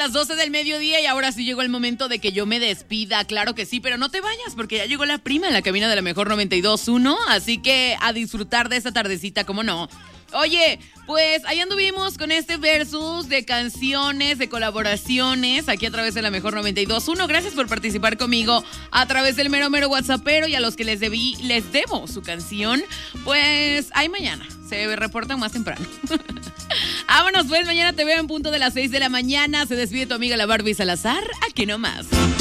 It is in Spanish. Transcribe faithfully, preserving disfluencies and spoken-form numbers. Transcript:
las doce del mediodía y ahora sí llegó el momento de que yo me despida, claro que sí, pero no te vayas porque ya llegó la prima en la cabina de la mejor noventa y dos punto uno, así que a disfrutar de esta tardecita, ¿cómo no? Oye, pues ahí anduvimos con este versus de canciones, de colaboraciones, aquí a través de la mejor noventa y dos punto uno. Gracias por participar conmigo a través del mero mero WhatsAppero, y a los que les debí, les debo su canción, pues ahí mañana se reportan más temprano. Vámonos pues, mañana te veo en punto de las seis de la mañana. Se despide tu amiga la Barbie Salazar, aquí nomás.